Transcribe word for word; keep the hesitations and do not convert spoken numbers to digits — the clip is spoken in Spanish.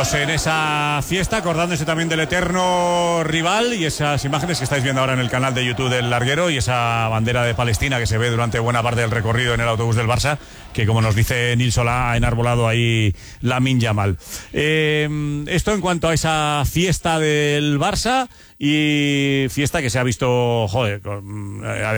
Pues en esa fiesta, acordándose también del eterno rival y esas imágenes que estáis viendo ahora en el canal de YouTube del Larguero y esa bandera de Palestina que se ve durante buena parte del recorrido en el autobús del Barça, que como nos dice Nil Solá ha enarbolado ahí Lamine Yamal. Eh, esto en cuanto a esa fiesta del Barça y fiesta que se ha visto, joder, con, eh,